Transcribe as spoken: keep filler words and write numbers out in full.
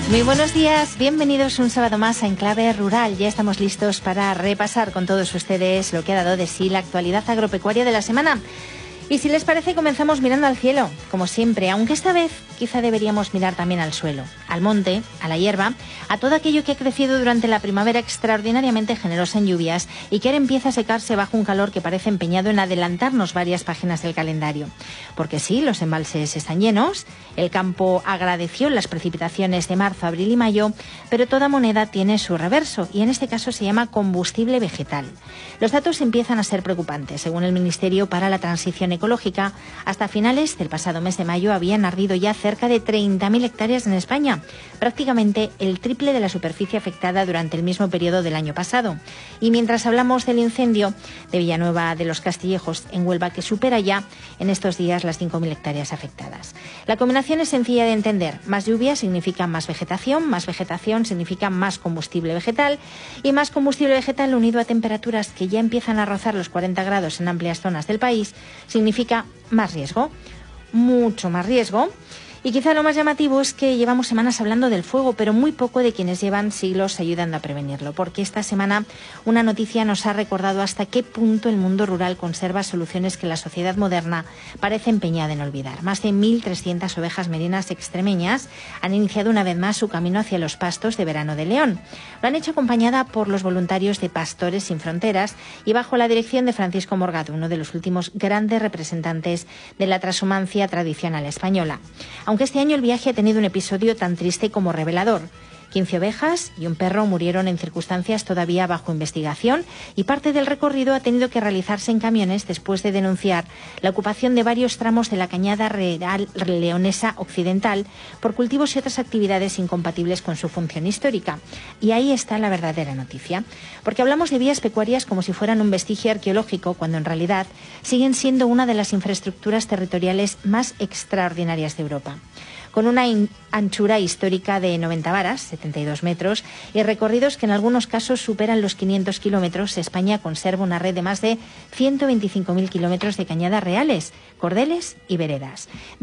Muy buenos días, bienvenidos un sábado más a Enclave Rural. Ya estamos listos para repasar con todos ustedes lo que ha dado de sí la actualidad agropecuaria de la semana. Y si les parece, comenzamos mirando al cielo, como siempre, aunque esta vez quizá deberíamos mirar también al suelo, al monte, a la hierba, a todo aquello que ha crecido durante la primavera extraordinariamente generosa en lluvias y que ahora empieza a secarse bajo un calor que parece empeñado en adelantarnos varias páginas del calendario. Porque sí, los embalses están llenos, el campo agradeció las precipitaciones de marzo, abril y mayo, pero toda moneda tiene su reverso y en este caso se llama combustible vegetal. Los datos empiezan a ser preocupantes. Según el Ministerio para la Transición Ecológica, hasta finales del pasado mes de mayo habían ardido ya cerca de treinta mil hectáreas en España, prácticamente el triple de la superficie afectada durante el mismo periodo del año pasado. Y mientras hablamos del incendio de Villanueva de los Castillejos en Huelva, que supera ya en estos días las cinco mil hectáreas afectadas. La combinación es sencilla de entender. Más lluvia significa más vegetación, más vegetación significa más combustible vegetal y más combustible vegetal unido a temperaturas que ya empiezan a rozar los cuarenta grados en amplias zonas del país significa más riesgo, mucho más riesgo. Y quizá lo más llamativo es que llevamos semanas hablando del fuego, pero muy poco de quienes llevan siglos ayudando a prevenirlo, porque esta semana una noticia nos ha recordado hasta qué punto el mundo rural conserva soluciones que la sociedad moderna parece empeñada en olvidar. Más de mil trescientas ovejas merinas extremeñas han iniciado una vez más su camino hacia los pastos de verano de León. Lo han hecho acompañada por los voluntarios de Pastores Sin Fronteras y bajo la dirección de Francisco Morgado, uno de los últimos grandes representantes de la transhumancia tradicional española. Aunque este año el viaje ha tenido un episodio tan triste como revelador. quince ovejas y un perro murieron en circunstancias todavía bajo investigación y parte del recorrido ha tenido que realizarse en camiones después de denunciar la ocupación de varios tramos de la Cañada Real Leonesa Occidental por cultivos y otras actividades incompatibles con su función histórica. Y ahí está la verdadera noticia, porque hablamos de vías pecuarias como si fueran un vestigio arqueológico, cuando en realidad siguen siendo una de las infraestructuras territoriales más extraordinarias de Europa. Con una anchura histórica de noventa varas, setenta y dos metros, y recorridos que en algunos casos superan los quinientos kilómetros, España conserva una red de más de ciento veinticinco mil kilómetros de cañadas reales, cordeles y veredas.